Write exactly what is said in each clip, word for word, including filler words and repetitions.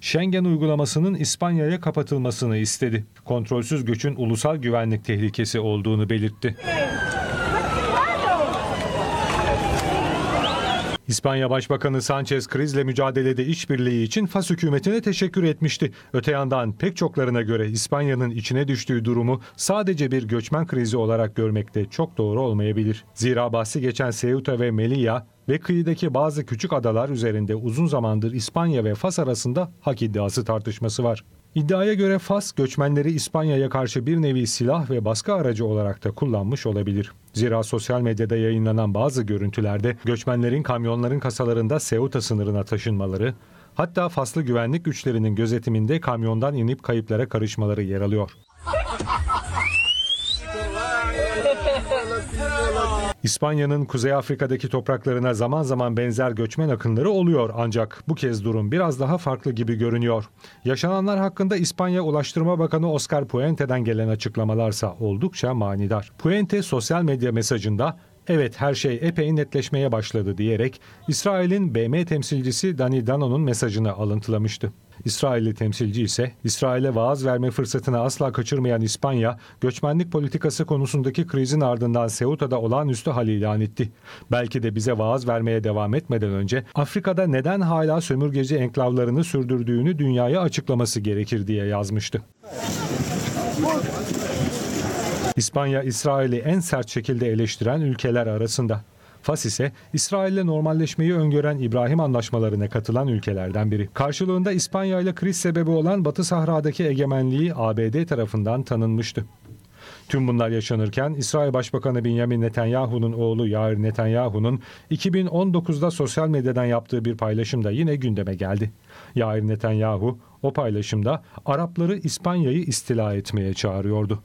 Schengen uygulamasının İspanya'ya kapatılmasını istedi. Kontrolsüz göçün ulusal güvenlik tehlikesi olduğunu belirtti. İspanya Başbakanı Sanchez krizle mücadelede işbirliği için Fas hükümetine teşekkür etmişti. Öte yandan pek çoklarına göre İspanya'nın içine düştüğü durumu sadece bir göçmen krizi olarak görmek de çok doğru olmayabilir. Zira bahsi geçen Ceuta ve Melilla ve kıyıdaki bazı küçük adalar üzerinde uzun zamandır İspanya ve Fas arasında hak iddiası tartışması var. İddiaya göre Fas, göçmenleri İspanya'ya karşı bir nevi silah ve baskı aracı olarak da kullanmış olabilir. Zira sosyal medyada yayınlanan bazı görüntülerde göçmenlerin kamyonların kasalarında Ceuta sınırına taşınmaları, hatta Faslı güvenlik güçlerinin gözetiminde kamyondan inip kayıplara karışmaları yer alıyor. İspanya'nın Kuzey Afrika'daki topraklarına zaman zaman benzer göçmen akınları oluyor ancak bu kez durum biraz daha farklı gibi görünüyor. Yaşananlar hakkında İspanya Ulaştırma Bakanı Oscar Puente'den gelen açıklamalarsa oldukça manidar. Puente sosyal medya mesajında "Evet, her şey epey netleşmeye başladı" diyerek İsrail'in B M temsilcisi Dani Danon'un mesajını alıntılamıştı. İsrailli temsilci ise İsrail'e vaaz verme fırsatını asla kaçırmayan İspanya, göçmenlik politikası konusundaki krizin ardından Ceuta'da olağanüstü hal ilan etti. Belki de bize vaaz vermeye devam etmeden önce Afrika'da neden hala sömürgeci enklavlarını sürdürdüğünü dünyaya açıklaması gerekir diye yazmıştı. İspanya, İsrail'i en sert şekilde eleştiren ülkeler arasında. Fas ise İsrail'le normalleşmeyi öngören İbrahim Anlaşmalarına katılan ülkelerden biri. Karşılığında İspanya ile kriz sebebi olan Batı Sahra'daki egemenliği A B D tarafından tanınmıştı. Tüm bunlar yaşanırken İsrail Başbakanı Benjamin Netanyahu'nun oğlu Yair Netanyahu'nun iki bin on dokuzda sosyal medyadan yaptığı bir paylaşımda yine gündeme geldi. Yair Netanyahu o paylaşımda Arapları İspanya'yı istila etmeye çağırıyordu.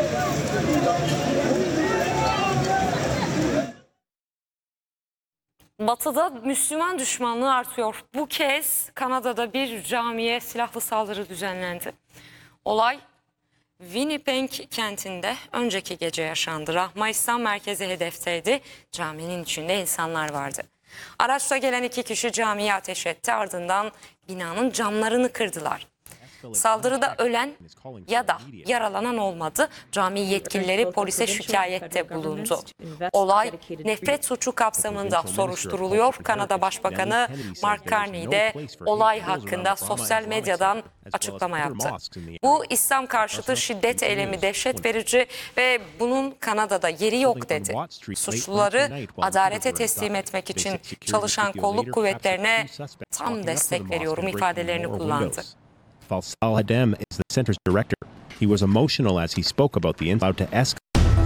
Batı'da Müslüman düşmanlığı artıyor. Bu kez Kanada'da bir camiye silahlı saldırı düzenlendi. Olay Winnipeg kentinde önceki gece yaşandı. Rahma İslam merkezi hedefteydi. Caminin içinde insanlar vardı. Araçla gelen iki kişi camiye ateş etti. Ardından binanın camlarını kırdılar. Saldırıda ölen ya da yaralanan olmadı. Cami yetkilileri polise şikayette bulundu. Olay nefret suçu kapsamında soruşturuluyor. Kanada Başbakanı Mark Carney de olay hakkında sosyal medyadan açıklama yaptı. Bu İslam karşıtı şiddet eylemi dehşet verici ve bunun Kanada'da yeri yok dedi. Suçluları adalete teslim etmek için çalışan kolluk kuvvetlerine tam destek veriyorum ifadelerini kullandı. Faisal Hadem is the center's director. He was emotional as he spoke about the incident to escalate.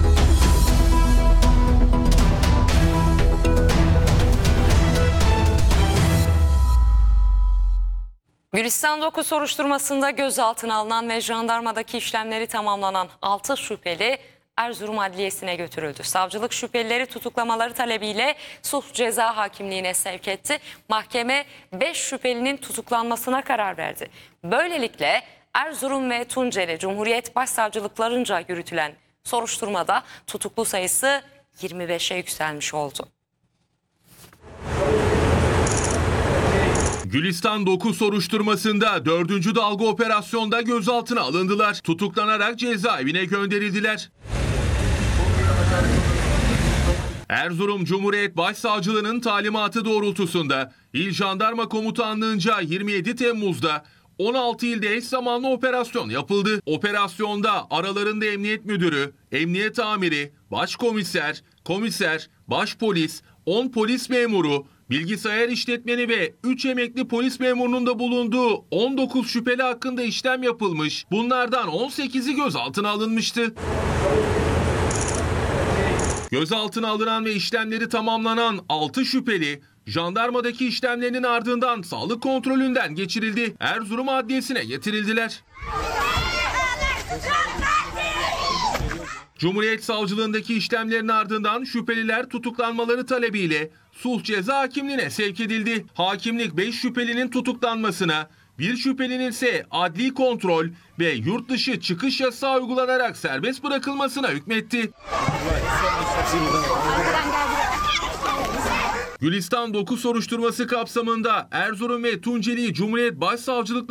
Gülistan dokuz soruşturmasında gözaltına alınan ve jandarmadaki işlemleri tamamlanan altı şüpheli Erzurum Adliyesi'ne götürüldü. Savcılık şüphelileri tutuklamaları talebiyle sulh ceza hakimliğine sevk etti. Mahkeme beş şüphelinin tutuklanmasına karar verdi. Böylelikle Erzurum ve Tunceli Cumhuriyet Başsavcılıklarınca yürütülen soruşturmada tutuklu sayısı yirmi beşe yükselmiş oldu. Gülistan dokuz soruşturmasında dördüncü dalga operasyonda gözaltına alındılar. Tutuklanarak cezaevine gönderildiler. Erzurum Cumhuriyet Başsavcılığı'nın talimatı doğrultusunda İl Jandarma Komutanlığı'nca yirmi yedi Temmuz'da on altı ilde eş zamanlı operasyon yapıldı. Operasyonda aralarında Emniyet Müdürü, Emniyet Amiri, Başkomiser, Komiser, Başpolis, on polis memuru, bilgisayar işletmeni ve üç emekli polis memurunun da bulunduğu on dokuz şüpheli hakkında işlem yapılmış. Bunlardan on sekizi gözaltına alınmıştı. Gözaltına alınan ve işlemleri tamamlanan altı şüpheli, jandarmadaki işlemlerinin ardından sağlık kontrolünden geçirildi. Erzurum Adliyesi'ne getirildiler. Cumhuriyet Savcılığındaki işlemlerin ardından şüpheliler tutuklanmaları talebiyle sulh ceza hakimliğine sevk edildi. Hakimlik beş şüphelinin tutuklanmasına, bir şüphelinin ise adli kontrol ve yurt dışı çıkış yasağı uygulanarak serbest bırakılmasına hükmetti. Gülistan dokuz soruşturması kapsamında Erzurum ve Tunceli Cumhuriyet Başsavcılıkları